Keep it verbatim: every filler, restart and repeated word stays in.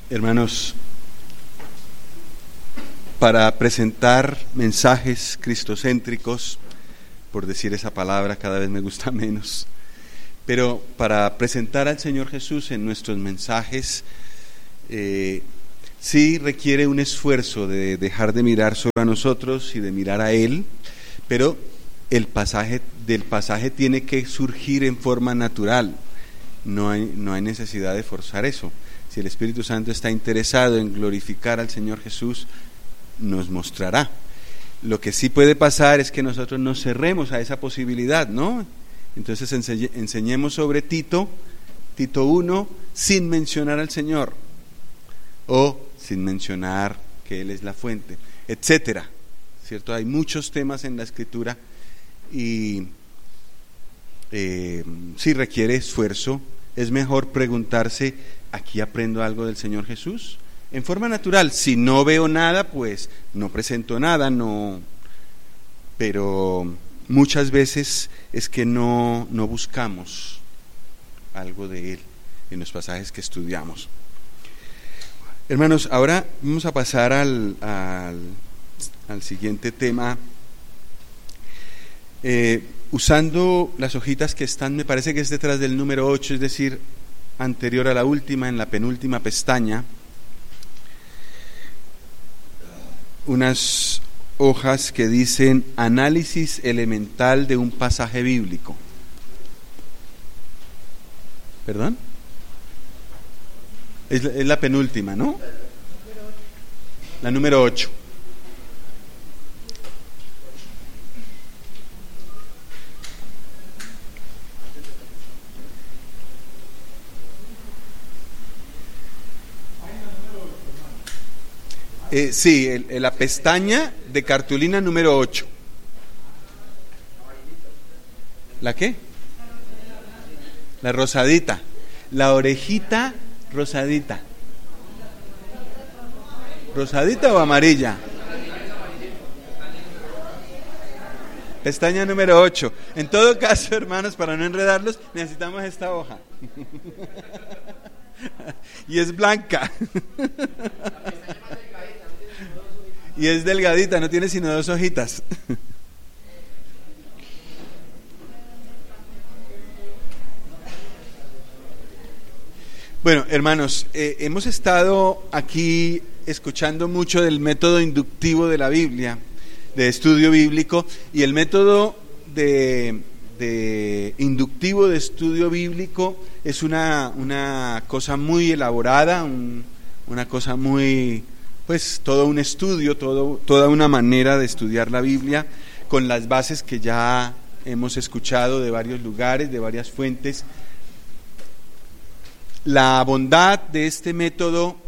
Hermanos, para presentar mensajes cristocéntricos, por decir esa palabra cada vez me gusta menos, pero para presentar al Señor Jesús en nuestros mensajes, eh, sí requiere un esfuerzo de dejar de mirar solo a nosotros y de mirar a Él, pero el pasaje del pasaje tiene que surgir en forma natural, no hay, no hay necesidad de forzar eso. Si el Espíritu Santo está interesado en glorificar al Señor Jesús, nos mostrará. Lo que sí puede pasar es que nosotros nos cerremos a esa posibilidad, ¿no? Entonces enseñ- enseñemos sobre Tito, Tito uno, sin mencionar al Señor, o sin mencionar que Él es la fuente, etcétera, ¿cierto? Hay muchos temas en la Escritura y eh, sí requiere esfuerzo. Es mejor preguntarse: ¿aquí aprendo algo del Señor Jesús? En forma natural. Si no veo nada, pues no presento nada, no. Pero muchas veces es que no, no buscamos algo de Él en los pasajes que estudiamos. Hermanos, ahora vamos a pasar al, al, al siguiente tema. Eh, usando las hojitas que están, me parece que es detrás del número ocho, es decir, anterior a la última, en la penúltima pestaña, unas hojas que dicen análisis elemental de un pasaje bíblico. ¿Perdón? Es la, es la penúltima, ¿no? La número ocho. Eh, sí, el, el, la pestaña de cartulina número ocho. ¿La qué? La rosadita. La orejita rosadita. ¿Rosadita o amarilla? Pestaña número ocho. En todo caso, hermanos, para no enredarlos, necesitamos esta hoja. Y es blanca. Y es delgadita, no tiene sino dos hojitas. Bueno, hermanos, eh, hemos estado aquí escuchando mucho del método inductivo de la Biblia, de estudio bíblico, y el método de, de inductivo de estudio bíblico es una, una cosa muy elaborada, un, una cosa muy... pues todo un estudio, todo, toda una manera de estudiar la Biblia con las bases que ya hemos escuchado de varios lugares, de varias fuentes. La bondad de este método